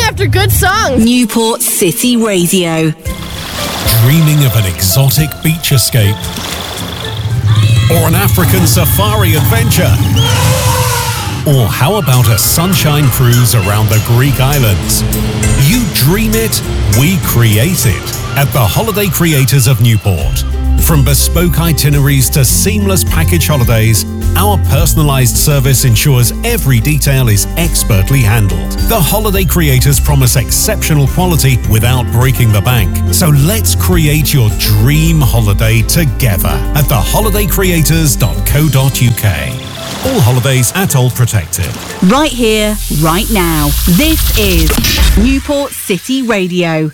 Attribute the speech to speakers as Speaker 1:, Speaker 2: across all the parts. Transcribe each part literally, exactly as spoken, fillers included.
Speaker 1: after good songs.
Speaker 2: Newport City Radio.
Speaker 3: Dreaming of an exotic beach escape? Or an African safari adventure? Or how about a sunshine cruise around the Greek islands? You dream it, we create it at the Holiday Creators of Newport. From bespoke itineraries to seamless package holidays, our personalised service ensures every detail is expertly handled. The Holiday Creators promise exceptional quality without breaking the bank. So let's create your dream holiday together at the holiday creators dot co dot uk. All holidays at Old Protected.
Speaker 2: Right here, right now. This is Newport City Radio.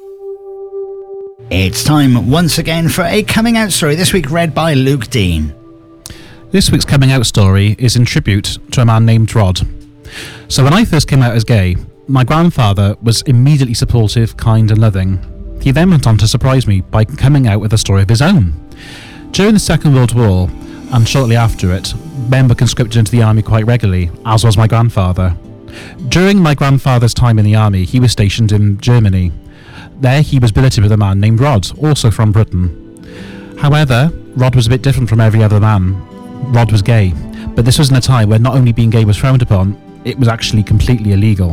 Speaker 4: It's time once again for a coming out story, this week read by Luke Dean.
Speaker 5: This week's coming out story is in tribute to a man named Rod. So when I first came out as gay, my grandfather was immediately supportive, kind and loving. He then went on to surprise me by coming out with a story of his own. During the Second World War, and shortly after it, men were conscripted into the army quite regularly, as was my grandfather. During my grandfather's time in the army, he was stationed in Germany. There he was billeted with a man named Rod, also from Britain. However, Rod was a bit different from every other man. Rod was gay, but this was in a time where not only being gay was frowned upon, it was actually completely illegal.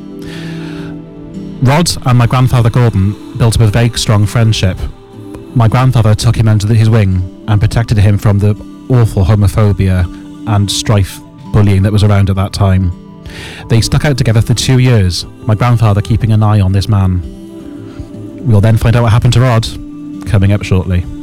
Speaker 5: Rod and my grandfather Gordon built up a very strong friendship. My grandfather took him under his wing and protected him from the awful homophobia and strife bullying that was around at that time. They stuck out together for two years, my grandfather keeping an eye on this man. We'll then find out what happened to Rod, coming up shortly.